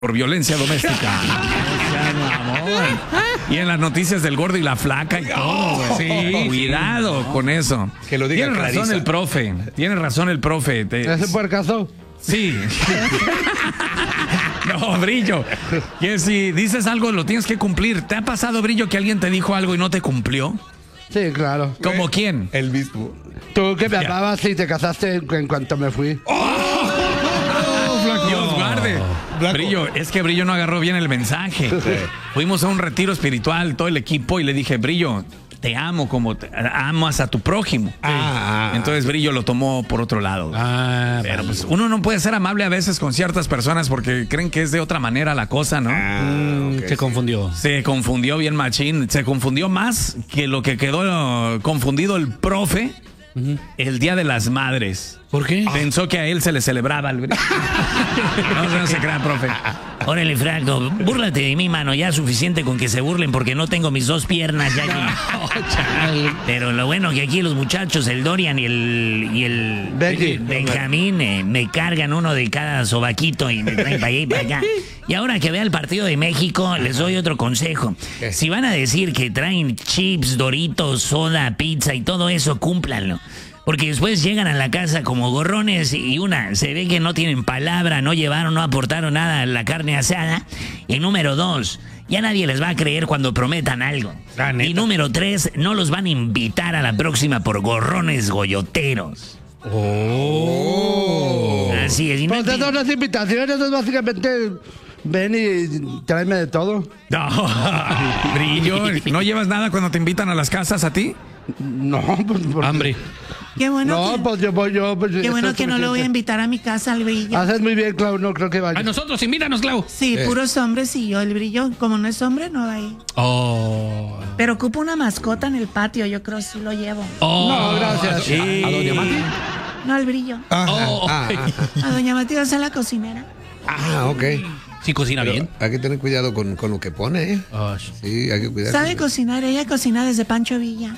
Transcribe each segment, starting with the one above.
por violencia doméstica. O sea, no, amor. Y en las noticias del gordo y la flaca y todo, güey. Sí, cuidado con eso. Que lo diga Tiene razón Clarisa. el profe. Tiene razón el profe. ¿Ese fue el caso? Sí. No, Brillo. Que si dices algo, lo tienes que cumplir. ¿Te ha pasado, Brillo, que alguien te dijo algo y no te cumplió? Sí, claro. ¿Como quién? El mismo. Tú que me amabas y te casaste en cuanto me fui. Dios guarde. Blanco. Brillo, es que Brillo no agarró bien el mensaje. Fuimos a un retiro espiritual, todo el equipo, y le dije, Brillo, te amo como amas a tu prójimo. Entonces Brillo lo tomó por otro lado. Pero pues uno no puede ser amable a veces con ciertas personas porque creen que es de otra manera la cosa, ¿no? Se confundió. Se confundió bien machín. Se confundió más que lo que quedó confundido el profe el Día de las Madres. ¿Por qué? Pensó que a él se le celebraba el Brillo. No se crean, profe. Órale, Franco, búrlate de mí, mano. Ya suficiente con que se burlen porque no tengo mis dos piernas ya aquí. Pero lo bueno que aquí los muchachos, el Dorian y el Benjamín, me cargan uno de cada sobaquito y me traen para allá y para acá. Y ahora que vea el partido de México, les doy otro consejo. Si van a decir que traen chips, Doritos, soda, pizza y todo eso, cúmplanlo. Porque después llegan a la casa como gorrones y se ve que no tienen palabra, no llevaron, no aportaron nada a la carne asada. Y número 2, ya nadie les va a creer cuando prometan algo. Y número 3, no los van a invitar a la próxima por gorrones goyoteros. Así es. Y no Pues esas son las invitaciones, es básicamente ven y tráeme de todo. No, Brillo, ¿no llevas nada cuando te invitan a las casas a ti? No, pues porque... Hambre. Qué bueno, No, que, pues yo voy yo. Pues, qué bueno eso que es no lo voy a suficiente. invitar a mi casa al Brillo. Haces muy bien, Clau, no creo que vaya. A nosotros, invítanos, Clau. Sí, puros hombres y yo, el Brillo, como no es hombre, no va a ir. Pero ocupo una mascota en el patio, yo creo que sí lo llevo. No, gracias. Sí. ¿A doña Mati? No al Brillo. A doña Matías, a la cocinera. Ok. Sí, cocina Pero bien. hay que tener cuidado con lo que pone, ¿eh? Sí, hay que cuidar. ¿Sabe cocinar? Ella cocina desde Pancho Villa.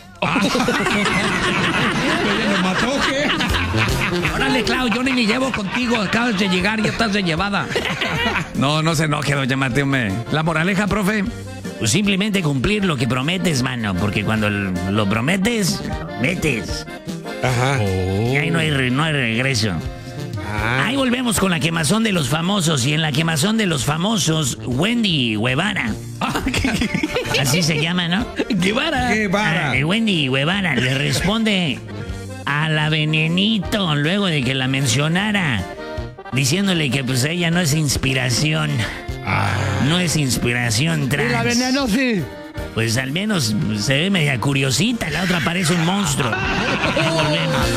¿Lo mató qué? Órale, Clau, yo ni me llevo contigo. Acabas de llegar y ya estás de llevada. No se enoje, doña Mateo. La moraleja, profe. Pues simplemente cumplir lo que prometes, mano. Porque cuando lo prometes, metes. Ajá. Y ahí no hay regreso. Ahí volvemos con la quemazón de los famosos. Y en la quemazón de los famosos, Wendy Guevara. Así se llama, ¿no? Guevara. Wendy Guevara le responde a la Venenito luego de que la mencionara, diciéndole que pues ella no es inspiración. No es inspiración Y trans. la veneno sí. Pues al menos se ve media curiosita, la otra parece un monstruo. Ahí volvemos.